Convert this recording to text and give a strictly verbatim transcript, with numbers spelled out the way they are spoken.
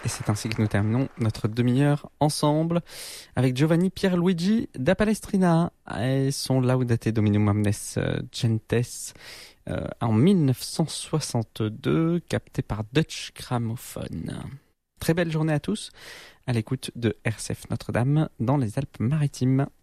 Et c'est ainsi que nous terminons notre demi-heure ensemble avec Giovanni Pierluigi da Palestrina et son Laudate Dominum Omnes Gentes euh, en dix-neuf cent soixante-deux, capté par Dutch Gramophone. Très belle journée à tous, à l'écoute de R C F Notre-Dame dans les Alpes-Maritimes.